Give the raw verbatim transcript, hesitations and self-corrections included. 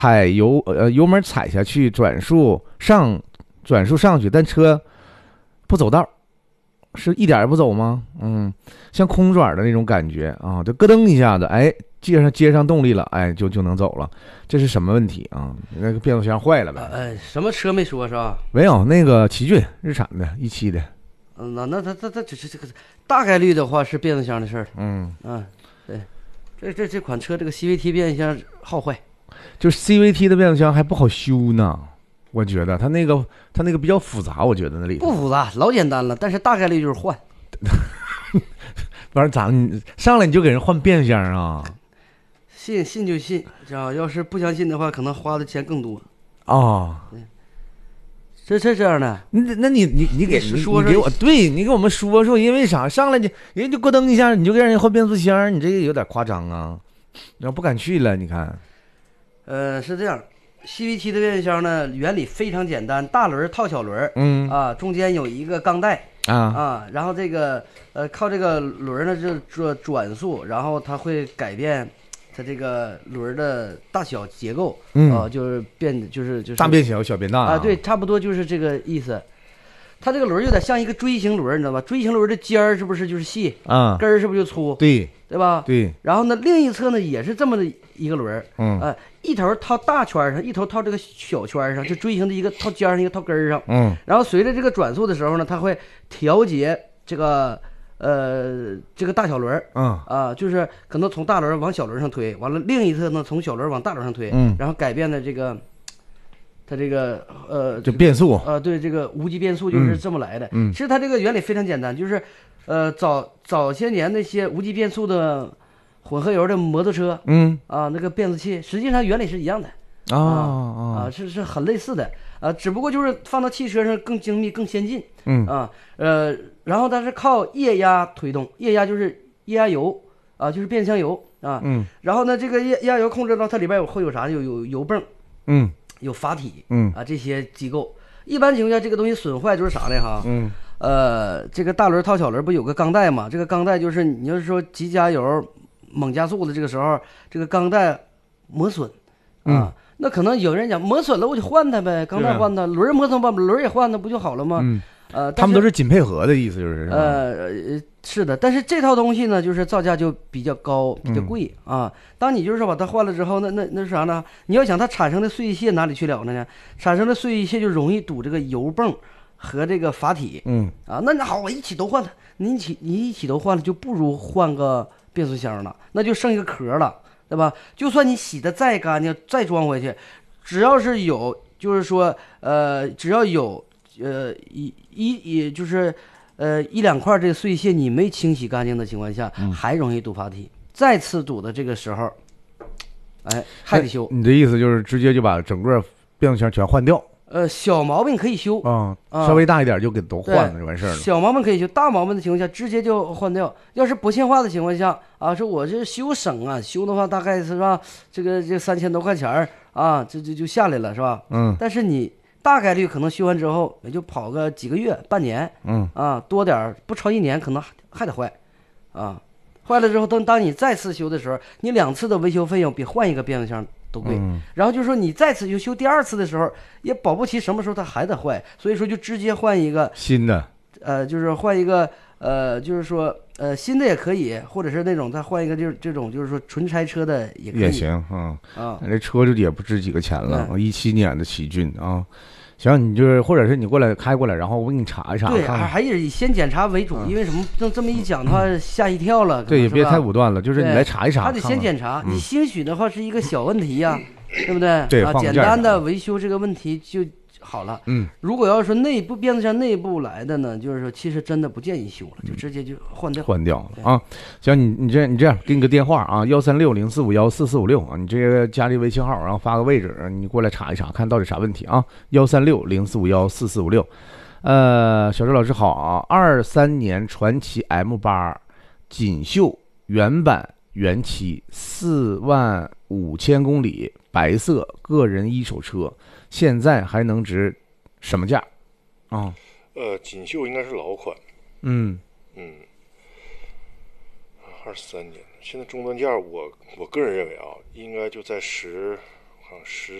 踩油呃油门踩下去，转速上转速上去，但车不走道，是一点也不走吗？嗯，像空转的那种感觉啊，就咯噔一下子，哎，接上接上动力了，哎，就就能走了。这是什么问题啊？那个变速箱坏了呗？ 呃，什么车没说是吧？ 没有，那个奇骏日产的一期的。 嗯，那那他他他只是这个大概率的话是变速箱的事儿。 嗯嗯，对，这这这款车这个 C V T 变速箱好坏。 就是 C V T 的变速箱还不好修呢，我觉得它那个它那个比较复杂，我觉得那里不复杂，老简单了，但是大概率就是换。 完了咋你上来你就给人换变速箱啊？ 信信就信，知道？要是不相信的话，可能花的钱更多啊、哦。 这这这样的， 那那你你你给你说你给我，对你给我们说说，因为啥？上来就人家就咯噔一下，你就给人换变速箱，你这个有点夸张啊！然后不敢去了，你看。 呃，是这样 ，C V T 的变速箱呢，原理非常简单，大轮套小轮， 嗯啊，中间有一个钢带啊啊，然后这个呃靠这个轮呢就转转速，然后它会改变它这个轮的大小结构， 嗯啊，就是变就是就是大变小小变大啊，对，差不多就是这个意思。它这个轮有点像一个锥形轮，你知道吧？锥形轮的尖儿是不是就是细啊， 根儿是不是就粗？ 对对吧？ 对。 然后呢，另一侧呢也是这么的一个轮， 嗯， 呃，一头套大圈上，一头套这个小圈上，就锥形的一个套尖上，一个套根儿上。 嗯， 然后随着这个转速的时候呢，它会调节这个呃这个大小轮， 嗯啊，就是可能从大轮往小轮上推，完了另一侧呢从小轮往大轮上推， 嗯， 然后改变的这个。它这个呃， 就变速， 呃，对，这个无级变速就是这么来的。 嗯， 其实它这个原理非常简单，就是，呃，早早些年那些无级变速的混合油的摩托车， 嗯啊，那个变速器实际上原理是一样的， 啊啊啊， 是是很类似的，啊，只不过就是放到汽车上更精密、更先进， 嗯啊，呃，然后它是靠液压推动，液压就是液压油啊，就是变速箱油啊， 嗯， 然后呢，这个液液压油控制到它里边有会有啥？有有油泵， 嗯。 有阀体， 嗯啊，这些机构，一般情况下这个东西损坏就是啥呢？哈， 嗯， 呃，这个大轮套小轮不有个钢带嘛？这个钢带就是你要是说急加油、猛加速的这个时候，这个钢带磨损，啊， 嗯、 那可能有人讲磨损了我就换它呗，钢带换它，轮磨损把轮也换它不就好了吗？ 嗯。 呃， 他们都是紧配合的意思，就是呃是的，但是这套东西呢，就是造价就比较高，比较贵、嗯、啊。当你就是说把它换了之后，那那那是啥呢？你要想它产生的碎屑哪里去了呢？产生的碎屑就容易堵这个油泵和这个阀体， 嗯啊，那好，我一起都换它，你一起你一起都换了，就不如换个变速箱了，那就剩一个壳了，对吧？就算你洗的再干净，再装回去，只要是有，就是说呃，只要有。呃，一一也就是，呃，一两块这个碎屑你没清洗干净的情况下， 嗯、 还容易堵阀体。再次堵的这个时候，哎，还得修。 你的意思就是直接就把整个变速箱全换掉？ 呃，小毛病可以修啊、 嗯， 稍微大一点就给都换了就完事儿了。 小毛病可以修，大毛病的情况下直接就换掉。要是不信化的情况下啊，说我这修省啊，修的话大概是吧，这个这三千多块钱啊，这这就下来了是吧？ 嗯， 但是你。大概率可能修完之后也就跑个几个月、半年， 嗯啊，多点不超一年，可能还得坏，啊，坏了之后，等当你再次修的时候，你两次的维修费用比换一个变速箱都贵。 嗯、 然后就是说你再次又修第二次的时候，也保不齐什么时候它还得坏，所以说就直接换一个新的， 呃，就是换一个呃，就是说呃新的也可以，或者是那种再换一个就是这种就是说纯拆车的也可以也行，嗯啊， 这车就也不值几个钱了，一七、嗯、年的奇骏啊。行，你就是或者是你过来开过来，然后我给你查一查。 对， 看看还是以先检查为主，嗯、因为什么？这这么一讲的话，嗯、吓一跳了。 对，也别太武断了，就是你来查一查。 他得先检查， 看看你兴许的话是一个小问题呀、啊，嗯、对不对？ 对， 啊，简单的维修这个问题就好了。 嗯， 如果要是内部变速箱内部来的呢，就是说其实真的不建议修了，就直接就换掉。 换掉了啊！行，你你这你这样，给你个电话啊，幺三六零四五幺四四五六啊，你这个家里微信号，然后发个位置，你过来查一查，看到底啥问题啊？幺三六零四五幺四四五六。呃，小周老师好啊，二三年传祺 M 八锦绣原版原漆，四万五千公里，白色个人一手车，现在还能值什么价啊？ 呃，锦绣应该是老款。 嗯嗯，二三年，现在终端价我我个人认为啊，应该就在十好像十